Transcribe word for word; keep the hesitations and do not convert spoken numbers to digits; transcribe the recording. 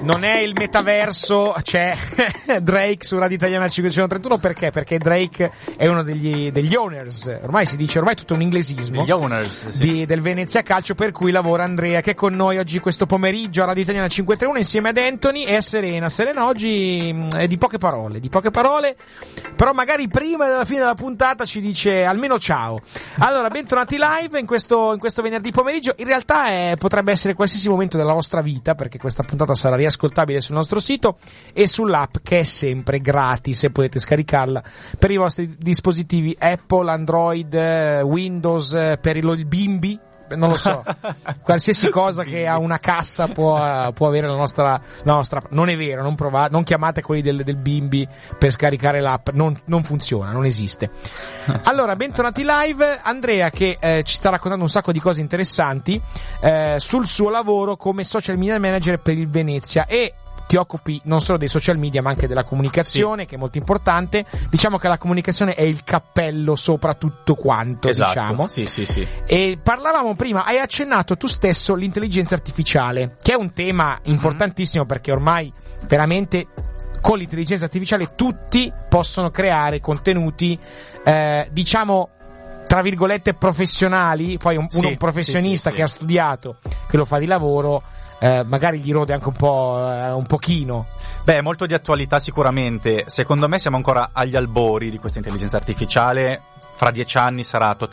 Non è il metaverso, c'è Drake su Radio Italiana cinquecentotrentuno, perché? Perché Drake è uno degli, degli owners, ormai si dice, ormai è tutto un inglesismo, degli owners, sì. di, del Venezia Calcio, per cui lavora Andrea, che è con noi oggi questo pomeriggio a Radio Italiana cinquecentotrentuno insieme ad Anthony e a Serena. Serena oggi è di poche parole, di poche parole, però magari prima della fine della puntata ci dice almeno ciao. Allora, bentornati live in questo, in questo venerdì pomeriggio. In realtà è, potrebbe essere qualsiasi momento della vostra vita, perché questa puntata sarà riascoltabile sul nostro sito e sull'app, che è sempre gratis e potete scaricarla per i vostri dispositivi Apple, Android, Windows, per il bimbi, non lo so, qualsiasi cosa che ha una cassa può, può avere la nostra, la nostra. Non è vero, non provate, non chiamate quelli del, del bimbi per scaricare l'app, non, non funziona, non esiste. Allora, bentornati live. Andrea, che eh, ci sta raccontando un sacco di cose interessanti eh, sul suo lavoro come social media manager per il Venezia, e ti occupi non solo dei social media ma anche della comunicazione, sì, che è molto importante. Diciamo che la comunicazione è il cappello sopra tutto quanto, esatto, diciamo. Sì, sì, sì. E parlavamo prima, hai accennato tu stesso l'intelligenza artificiale, che è un tema importantissimo, mm-hmm, perché ormai veramente con l'intelligenza artificiale tutti possono creare contenuti, eh, diciamo, tra virgolette professionali. Poi un, sì, uno un professionista, sì, sì, che sì, ha studiato, che lo fa di lavoro, Eh, magari gli rode anche un po', eh, un pochino. Beh, molto di attualità sicuramente. Secondo me siamo ancora agli albori di questa intelligenza artificiale. Fra dieci anni sarà totalmente